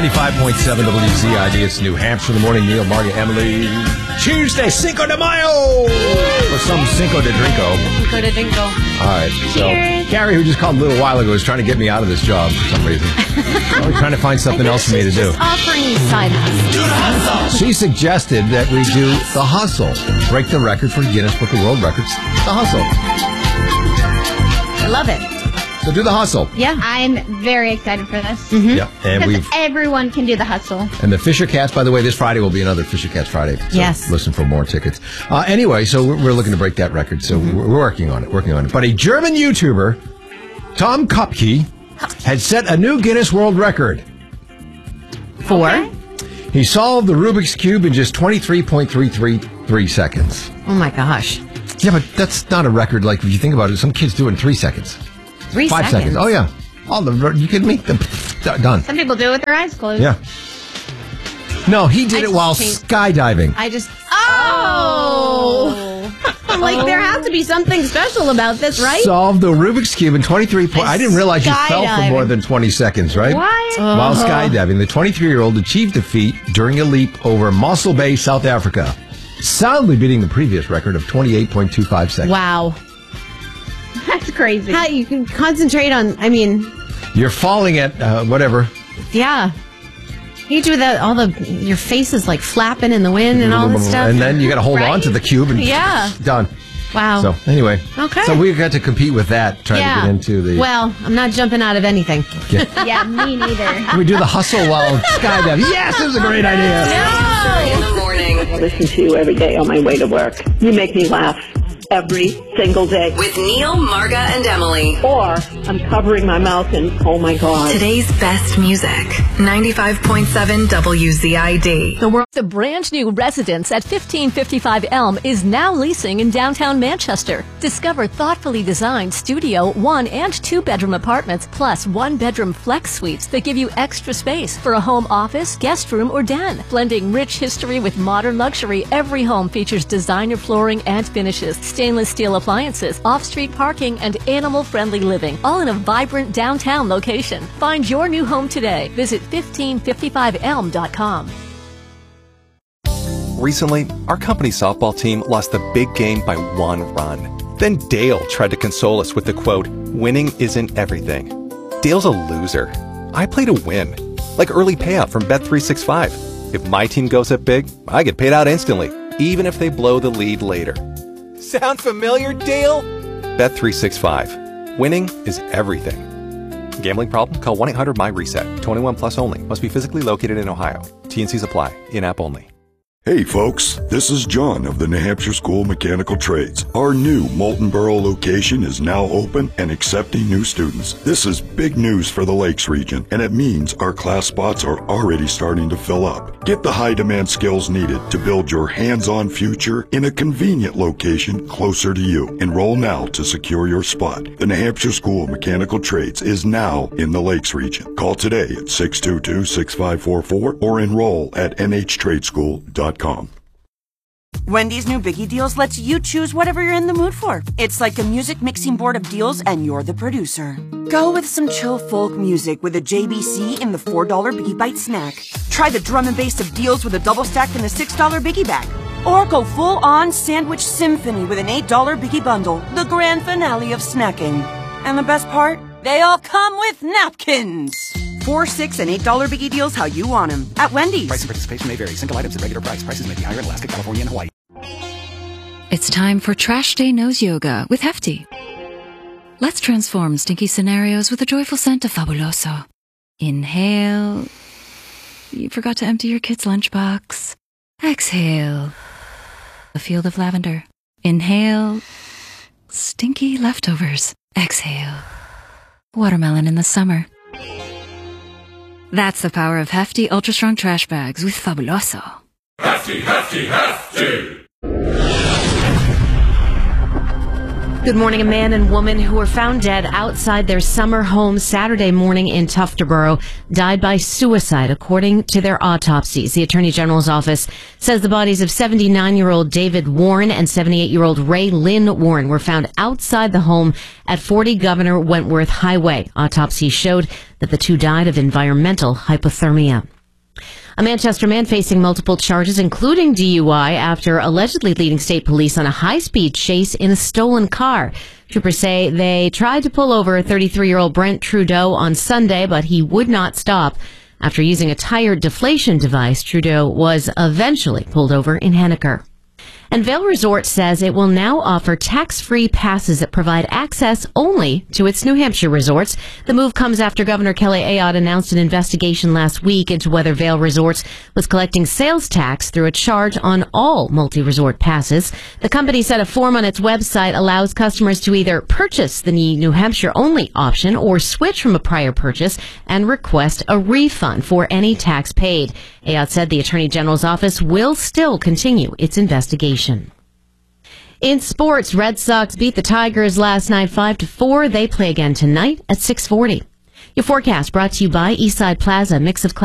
95.7 WZID. It's New Hampshire in the morning. Neil, Marga, Emily. Tuesday, Cinco de Mayo! Or some Cinco de Drinko. Cinco de Drinko. All right. So, Gary, who just called a little while ago, is trying to get me out of this job for some reason. Probably trying to find something else for me to do. Offering you side hustle. She suggested that we do the hustle. Break the record for Guinness Book of World Records. The hustle. I love it. So do the hustle. Yeah. I'm very excited for this. Mm-hmm. Yeah. And Because everyone can do the hustle. And the Fisher Cats, by the way, this Friday will be another Fisher Cats Friday. So yes. Listen for more tickets. Anyway, so we're looking to break that record. So we're working on it. But a German YouTuber, Tom Kopke, had set a new Guinness World Record. For? Okay. He solved the Rubik's Cube in just 23.333 seconds. Oh, my gosh. Yeah, but that's not a record. Like, if you think about it, some kids do it in 3 seconds. 3 5 seconds. Oh, yeah. You kidding me? Done. Some people do it with their eyes closed. Yeah. No, he did it while skydiving. Like, there has to be something special about this, right? Solved the Rubik's Cube in 23 points. I didn't realize you fell for more than 20 seconds, right? What? While skydiving, the 23-year-old achieved the feat during a leap over Mossel Bay, South Africa, soundly beating the previous record of 28.25 seconds. Wow. That's crazy. How you can concentrate on, You're falling at whatever. Yeah. You do that, your face is like flapping in the wind and all this stuff. And then you got to hold on to the cube and done. Wow. So, anyway. Okay. So we got to compete with that, trying to get into the... Well, I'm not jumping out of anything. Yeah, me neither. Can we do the hustle while skydiving? Yes, this is a great idea. In the morning. I listen to you every day on my way to work. You make me laugh every single day. With Neil, Marga, and Emily. Or I'm covering my mouth and, oh my God. Today's best music. 95.7 WZID. The brand new residence at 1555 Elm is now leasing in downtown Manchester. Discover thoughtfully designed studio, 1 and 2 bedroom apartments plus 1 bedroom flex suites that give you extra space for a home office, guest room, or den. Blending rich history with modern luxury, every home features designer flooring and finishes, stainless steel appliances, off-street parking, and animal-friendly living, all in a vibrant downtown location. Find your new home today. Visit 1555elm.com. Recently, our company softball team lost the big game by 1 run. Then Dale tried to console us with the quote, "Winning isn't everything." Dale's a loser. I play to win, like early payout from Bet365. If my team goes up big, I get paid out instantly, even if they blow the lead later. Sound familiar, Dale? Bet365. Winning is everything. Gambling problem? Call 1-800-MY-RESET. 21 plus only. Must be physically located in Ohio. T&Cs apply. In-app only. Hey folks, this is John of the New Hampshire School of Mechanical Trades. Our new Moultonboro location is now open and accepting new students. This is big news for the Lakes region, and it means our class spots are already starting to fill up. Get the high demand skills needed to build your hands-on future in a convenient location closer to you. Enroll now to secure your spot. The New Hampshire School of Mechanical Trades is now in the Lakes region. Call today at 622-6544 or enroll at nhtradeschool.com. Wendy's new Biggie Deals lets you choose whatever you're in the mood for. It's like a music mixing board of deals and you're the producer. Go with some chill folk music with a JBC in the $4 Biggie Bite snack. Try the drum and bass of deals with a double stack in the $6 Biggie Bag. Or go full on sandwich symphony with an $8 Biggie Bundle, the grand finale of snacking. And the best part? They all come with napkins. $4, $6, and $8 Biggie Deals how you want them at Wendy's. Price and participation may vary. Single items at regular price. Prices may be higher in Alaska, California, and Hawaii. It's time for Trash Day Nose Yoga with Hefty. Let's transform stinky scenarios with a joyful scent of Fabuloso. Inhale. You forgot to empty your kid's lunchbox. Exhale. A field of lavender. Inhale. Stinky leftovers. Exhale. Watermelon in the summer. That's the power of Hefty Ultra Strong Trash Bags with Fabuloso. Hefty, Hefty, Hefty! Good morning. A man and woman who were found dead outside their summer home Saturday morning in Tufterboro died by suicide, according to their autopsies. The Attorney General's office says the bodies of 79-year-old David Warren and 78-year-old Ray Lynn Warren were found outside the home at 40 Governor Wentworth Highway. Autopsy showed that the two died of environmental hypothermia. A Manchester man facing multiple charges, including DUI, after allegedly leading state police on a high-speed chase in a stolen car. Troopers say they tried to pull over 33-year-old Brent Trudeau on Sunday, but he would not stop. After using a tire deflation device, Trudeau was eventually pulled over in Henniker. And Vail Resort says it will now offer tax-free passes that provide access only to its New Hampshire resorts. The move comes after Governor Kelly Ayotte announced an investigation last week into whether Vail Resorts was collecting sales tax through a charge on all multi-resort passes. The company said a form on its website allows customers to either purchase the New Hampshire-only option or switch from a prior purchase and request a refund for any tax paid. Ayotte said the Attorney General's office will still continue its investigation. In sports, Red Sox beat the Tigers last night 5-4. They play again tonight at 6:40. Your forecast brought to you by Eastside Plaza, mix of